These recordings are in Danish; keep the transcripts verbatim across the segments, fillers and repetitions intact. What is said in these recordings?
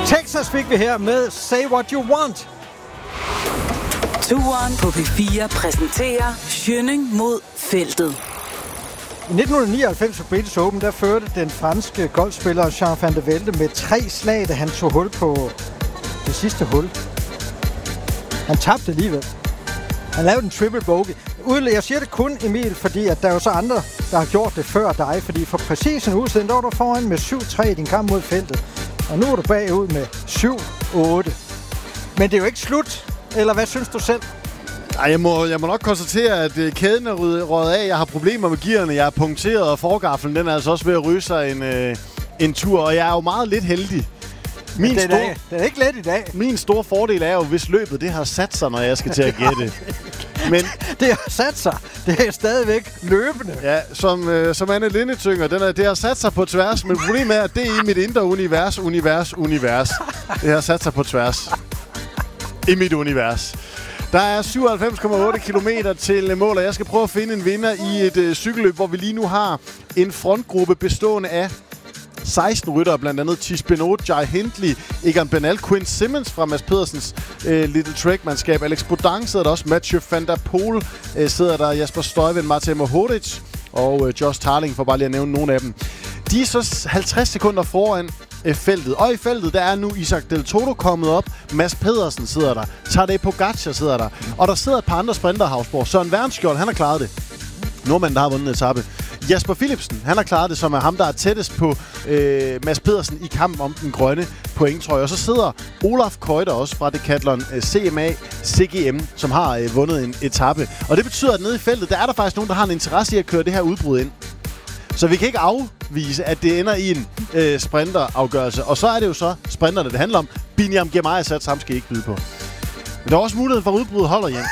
Texas fik vi her med Say What You Want. Turen på P fire præsenterer Schønning mod feltet. I nitten nioghalvfems på British Open, der førte den franske golfspiller Jean van der Velde med tre slag, da han tog hul på det sidste hul. Han tabte alligevel. Han lavede en triple bogey. Jeg siger det kun, Emil, fordi at der er jo så andre, der har gjort det før dig. Fordi for præcis en uge siden, der var du foran med syv tre i din kamp mod feltet. Og nu er du bagud med syv otte. Men det er jo ikke slut. Eller hvad synes du selv? Ej, jeg må, jeg må nok konstatere, at uh, kæden er røget af. Jeg har problemer med gearne. Jeg er punkteret, og forgaffelen den er altså også ved at ryge sig en, uh, en tur. Og jeg er jo meget lidt heldig. Min det, store, er, det er ikke let i dag. Min store fordel er jo, hvis løbet det har sat sig, når jeg skal til at gætte. Men det har sat sig. Det er stadigvæk løbende. Ja, som, øh, som Anne Linde synger, den er, det har sat sig på tværs. Men problemet er, at det er i mit indre univers, univers, univers. Det har sat sig på tværs. I mit univers. Der er syvoghalvfems komma otte kilometer til mål, og jeg skal prøve at finde en vinder i et øh, cykelløb, hvor vi lige nu har en frontgruppe bestående af seksten ryttere, blandt andet Tish Benoit, Jai Hindley, Egan Bernal, Quinn Simmons fra Mads Pedersens øh, Little Trek-mandskab, Alex Bodin sidder der også, Mathieu van der Poel øh, sidder der, Jasper Stuyven, Matej Mohoric og øh, Josh Tarling, for bare lige at nævne nogle af dem. De er så halvtreds sekunder foran øh, feltet, og i feltet der er nu Isaac Del Toto kommet op, Mads Pedersen sidder der, Tadej Pogacar sidder der, og der sidder et par andre sprinter, Havsborg. Søren Wernskjold, han har klaret det. Nordmanden, der har vundet en etape. Jasper Philipsen, han har klaret det, som er ham, der er tættest på øh, Mads Pedersen i kampen om den grønne pointtrøje. Og så sidder Olaf Køjter også fra Decathlon øh, C M A C G M, som har øh, vundet en etape. Og det betyder, at nede i feltet, der er der faktisk nogen, der har en interesse i at køre det her udbrud ind. Så vi kan ikke afvise, at det ender i en øh, sprinterafgørelse. Og så er det jo så sprinterne, det handler om. Binyam Girmay Sats, ham skal I ikke byde på. Men der er også muligheden for, at udbruddet holder hjem.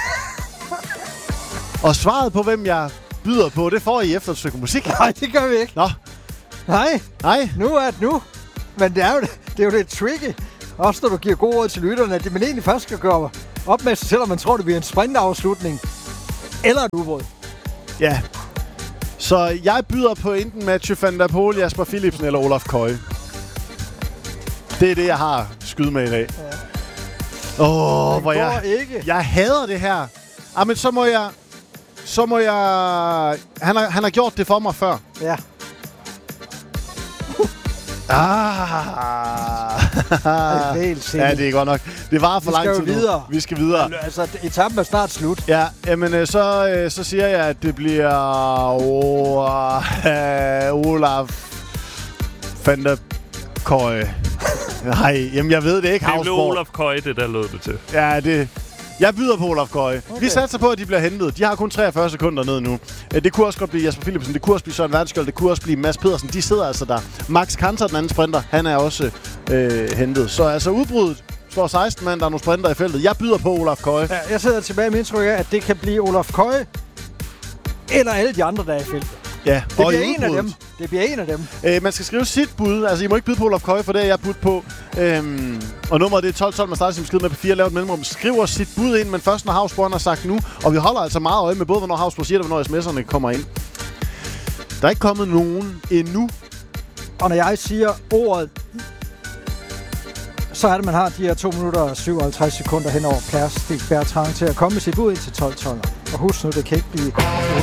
Og svaret på, hvem jeg byder på, det får I efter et stykke musik. Nej, det gør vi ikke. Nå. Nej. Nej. Nu er det nu. Men det er jo, det er jo lidt tricky. Også når du giver gode råd til lytterne, at man egentlig først skal gøre op med sig, selvom man tror, det bliver en sprintafslutning. Eller et udbrud. Ja. Så jeg byder på enten Mathieu van der Poel, Jasper Philipsen eller Olaf Køje. Det er det, jeg har skyde med i dag. Ja. Åh, oh, hvor jeg... ikke. Jeg hader det her. Ah, men så må jeg... Så må jeg... Han har, han har gjort det for mig før. Ja. Ah. Ja, det er godt nok. Det var for lang tid nu. Videre. Vi skal videre. Altså, etappen er snart slut. Ja, jamen så, så siger jeg, at det bliver oh, Olaf van der Køje. Nej, jamen jeg ved det ikke. Det blev Olaf Køje, det der lød det til. Ja, det... Jeg byder på Olaf Køje. Okay. Vi satser på, at de bliver hentet. De har kun treogfyrre sekunder ned nu. Det kunne også godt blive Jasper Philipsen. Det kunne også blive Søren Wernskjold. Det kunne også blive Mads Pedersen. De sidder altså der. Max Kanter, den anden sprinter, han er også øh, hentet. Så altså udbruddet står seksten mand. Der er nogle sprinter i feltet. Jeg byder på Olaf Køje. Ja, jeg sidder tilbage med indtryk af, at det kan blive Olaf Køje eller alle de andre, der er i feltet. Ja, det bliver en af dem. Det bliver en af dem. Øh, man skal skrive sit bud. Altså, I må ikke byde på Olaf Køje, for det er jeg budt på. Øhm, og nummeret det er tolv tolv. Man starter sin besked med P fire, laver et mellemrum. Skriver sit bud ind, men først når Havsborg har sagt nu. Og vi holder altså meget øje med både, hvornår Havsborg siger det, hvornår sms'erne kommer ind. Der er ikke kommet nogen endnu. Og når jeg siger ordet, så er det, man har de her to minutter og syvoghalvtreds sekunder hen over Plastik Bertrand til at komme med sit bud ind til tolv tolv. Og husk nu, det kan ikke blive